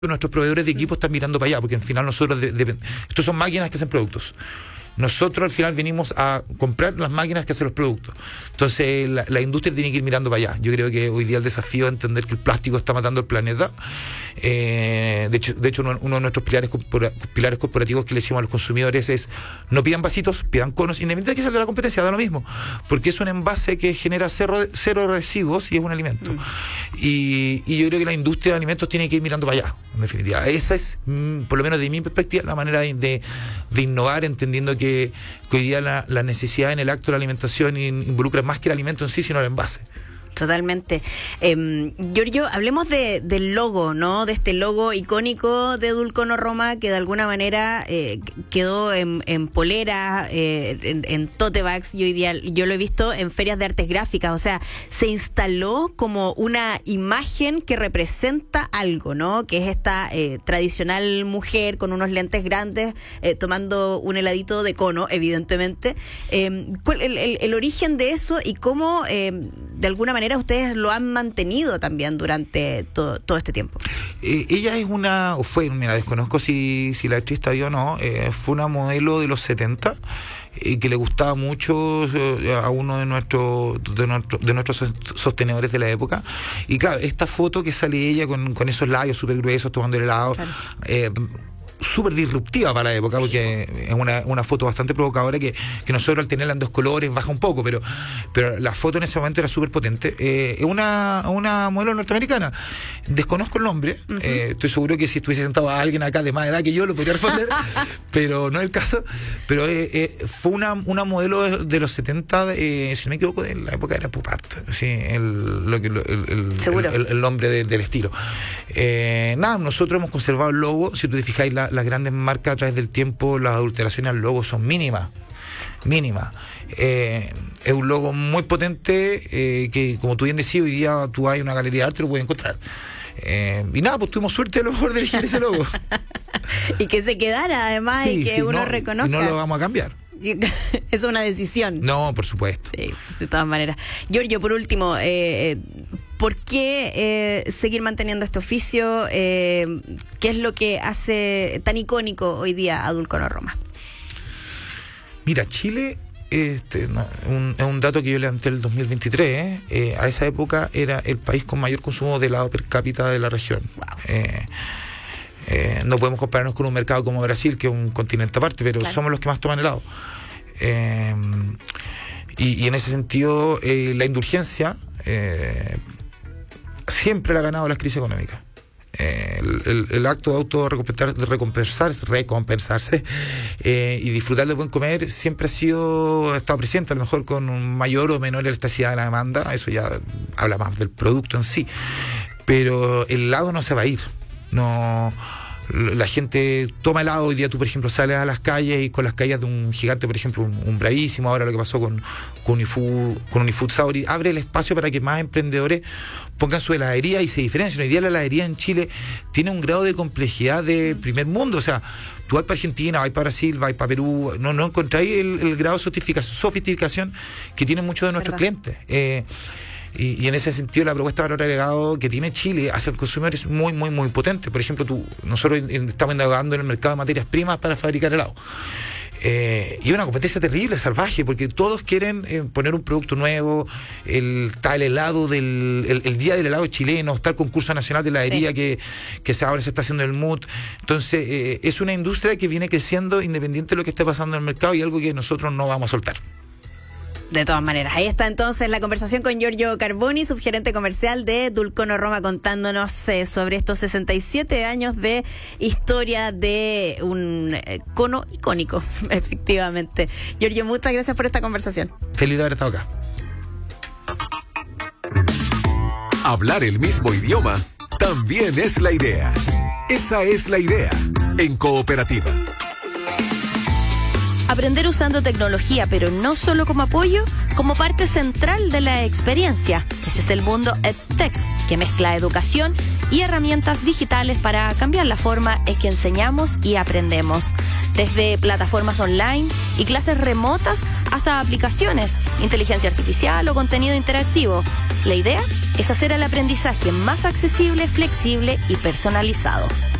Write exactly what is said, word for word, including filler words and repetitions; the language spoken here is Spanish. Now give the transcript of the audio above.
nuestros proveedores de equipos están mirando para allá, porque al final nosotros, de, de, estos son máquinas que hacen productos. Nosotros al final venimos a comprar las máquinas que hacen los productos. Entonces la, la industria tiene que ir mirando para allá. Yo creo que hoy día el desafío es entender que el plástico está matando el planeta. Eh, de hecho, de hecho uno, uno de nuestros pilares, corpora, pilares corporativos que le decimos a los consumidores es: no pidan vasitos, pidan conos, independientemente de que salga la competencia, da lo mismo, porque es un envase que genera cero, cero residuos y es un alimento. Mm. Y, y yo creo que la industria de alimentos tiene que ir mirando para allá, en definitiva. Esa es, mm, por lo menos de mi perspectiva, la manera de, de, de innovar, entendiendo que Que, que hoy día la, la necesidad en el acto de la alimentación involucra más que el alimento en sí, sino el envase. Totalmente. Eh, Giorgio, hablemos de, del logo, ¿no? De este logo icónico de Dulcono Roma, que de alguna manera eh, quedó en, en poleras, eh, en, en tote bags, y hoy día yo lo he visto en ferias de artes gráficas. O sea, se instaló como una imagen que representa algo, ¿no? Que es esta eh, tradicional mujer con unos lentes grandes, eh, tomando un heladito de cono, evidentemente. Eh, ¿cuál, el, el, el origen de eso y cómo, eh, de alguna manera, ustedes lo han mantenido también durante todo, todo este tiempo? Eh, ella es una, o fue, mira, desconozco si, si la actriz está viva o no, eh, fue una modelo de los setenta, eh, que le gustaba mucho eh, a uno de nuestros de, nuestro, de nuestros sostenedores de la época. Y claro, esta foto que sale ella con, con esos labios súper gruesos tomando el helado, claro. eh, súper disruptiva para la época, sí, porque es una, una foto bastante provocadora que, que nosotros al tenerla en dos colores baja un poco, pero, pero la foto en ese momento era súper potente. Eh, es una, una modelo norteamericana. Desconozco el nombre, uh-huh. eh, estoy seguro que si estuviese sentado a alguien acá de más edad que yo lo podría responder, pero no es el caso. Pero eh, eh, fue una, una modelo de, de los setenta, eh, si no me equivoco, de la época era pop art, sí, el, lo, el, el, el, el, el nombre de, del estilo. Eh, nada, nosotros hemos conservado el logo. Si tú te fijáis, la las grandes marcas a través del tiempo, las adulteraciones al logo son mínimas, mínimas. Eh, es un logo muy potente, eh, que como tú bien decías, hoy día tú hay una galería de arte y lo puedes encontrar. Eh, y nada, pues tuvimos suerte a lo mejor de elegir ese logo. Y que se quedara además, sí, y que sí, uno no, reconozca. Y no lo vamos a cambiar. Es una decisión. No, por supuesto. Sí, de todas maneras. Giorgio, por último, eh, ¿por qué eh, seguir manteniendo este oficio? Eh, ¿Qué es lo que hace tan icónico hoy día a Dulcono Roma? Mira, Chile, este, no, un, es un dato que yo levanté el dos mil veintitrés, ¿eh? Eh, a esa época era el país con mayor consumo de helado per cápita de la región. Wow. Eh, Eh, no podemos compararnos con un mercado como Brasil, que es un continente aparte, pero claro, somos los que más toman helado. Eh, y, y en ese sentido, eh, la indulgencia eh, siempre la ha ganado las crisis económicas. Eh, el, el, el acto de auto de recompensarse, recompensarse eh, y disfrutar del buen comer siempre ha sido, ha estado presente, a lo mejor con un mayor o menor elasticidad de la demanda. Eso ya habla más del producto en sí, pero el helado no se va a ir. No, la gente toma helado. Hoy día tú, por ejemplo, sales a las calles y con las calles de un gigante, por ejemplo, un, un bravísimo, ahora lo que pasó con, con Unifood, con Unifood Sauri, abre el espacio para que más emprendedores pongan su heladería y se diferencien. Hoy día la heladería en Chile tiene un grado de complejidad de primer mundo. O sea, tú vas para Argentina, vas para Brasil, vas para Perú, no, no encontráis el, el grado de sofisticación, sofisticación que tienen muchos de nuestros ¿verdad? clientes. Eh, Y, y en ese sentido la propuesta de valor agregado que tiene Chile hacia el consumidor es muy, muy, muy potente. Por ejemplo, tú, nosotros estamos indagando en el mercado de materias primas para fabricar helado. Eh, y es una competencia terrible, salvaje, porque todos quieren eh, poner un producto nuevo. El, está el helado del el, el día del helado chileno, está el concurso nacional de heladería, sí, que, que se, ahora se está haciendo el M U T. Entonces, eh, es una industria que viene creciendo independiente de lo que esté pasando en el mercado, y algo que nosotros no vamos a soltar. De todas maneras, ahí está entonces la conversación con Giorgio Carboni, subgerente comercial de Dulcono Roma, contándonos eh, sobre estos sesenta y siete años de historia de un eh, cono icónico, efectivamente. Giorgio, muchas gracias por esta conversación. Feliz de haber estado acá. Hablar el mismo idioma también es la idea. Esa es la idea en Cooperativa. Aprender usando tecnología, pero no solo como apoyo, como parte central de la experiencia. Ese es el mundo EdTech, que mezcla educación y herramientas digitales para cambiar la forma en que enseñamos y aprendemos. Desde plataformas online y clases remotas hasta aplicaciones, inteligencia artificial o contenido interactivo. La idea es hacer el aprendizaje más accesible, flexible y personalizado.